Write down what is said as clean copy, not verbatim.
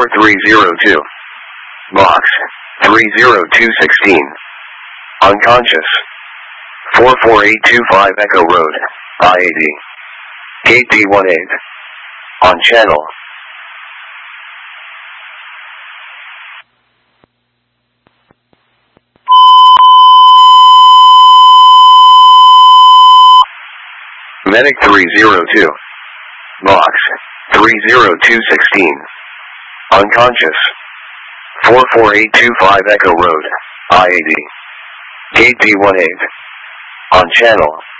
4302. Box 30216. Unconscious. 44825 Echo Road, I-80. Gate D18. On channel. Medic 302. Box 30216. Unconscious. 44825 Echo Road, I-80. Gate D18. On channel.